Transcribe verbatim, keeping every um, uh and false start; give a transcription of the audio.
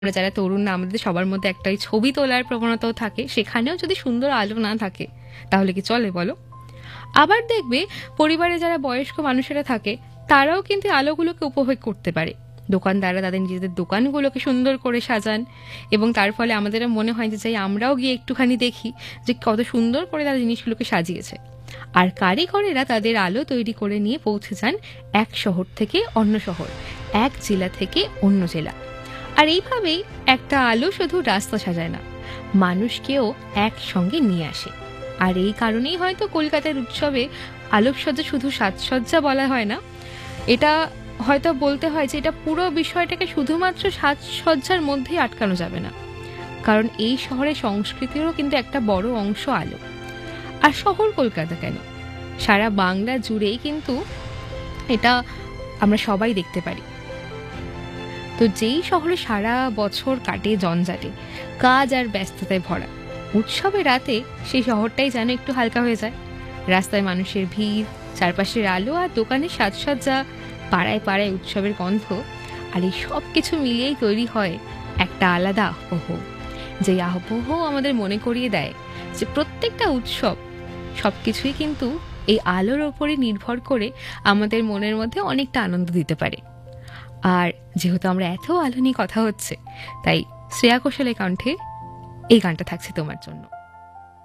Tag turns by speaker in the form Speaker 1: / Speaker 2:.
Speaker 1: আমরা যারা তরুণ না আমাদের সবার মধ্যে একটা ওই ছবি তোলার প্রবণতাও থাকে, সেখানেও যদি সুন্দর আলো না থাকে তাহলে কি চলে বলো? আবার দেখবে পরিবারে যারা বয়স্ক মানুষেরা থাকে তারাও কিন্তু আলোগুলোকে উপভোগ করতে পারে। দোকানদাররা তাদের নিজেদের দোকানগুলোকে সুন্দর করে সাজান এবং তার ফলে আমাদের মনে হয় যে চাই আমরাও গিয়ে একটুখানি দেখি যে কত সুন্দর করে তারা জিনিসগুলোকে সাজিয়েছে। আর কারিগরেরা তাদের আলো তৈরি করে নিয়ে পৌঁছে যান এক শহর থেকে অন্য শহর, এক জেলা থেকে অন্য জেলা। আর এইভাবেই একটা আলো শুধু রাস্তা সাজায় না, মানুষকেও একসঙ্গে নিয়ে আসে। আর এই কারণেই হয়তো কলকাতার উৎসবে আলোকসজ্জা শুধু সাজসজ্জা বলা হয় না, এটা হয়তো বলতে হয় যে এটা পুরো বিষয়টাকে শুধুমাত্র সাজসজ্জার মধ্যেই আটকানো যাবে না, কারণ এই শহরের সংস্কৃতিরও কিন্তু একটা বড় অংশ আলো। আর শহর কলকাতা কেন, সারা বাংলা জুড়েই কিন্তু এটা আমরা সবাই দেখতে পারি। তো যেই শহরে সারা বছর কাটে জঞ্জাটে, কাজ আর ব্যস্ততায় ভরা, উৎসবের রাতে সেই শহরটাই যেন একটু হালকা হয়ে যায়। রাস্তায় মানুষের ভিড়, চারপাশের আলো আর দোকানের সাজসজ্জা, পাড়ায় পাড়ায় উৎসবের গন্ধ, আর এই সব কিছু মিলিয়েই তৈরি হয় একটা আলাদা আবহ, যে আবহ আমাদের মনে করিয়ে দেয় যে প্রত্যেকটা উৎসব সব কিছুই কিন্তু এই আলোর ওপরে নির্ভর করে আমাদের মনের মধ্যে অনেকটা আনন্দ দিতে পারে। আর যেহেতু আমরা এত আলো নিয়ে কথা হচ্ছে, তাই শ্রেয়া ঘোষালের কণ্ঠে এই গানটা থাকছে তোমার জন্য।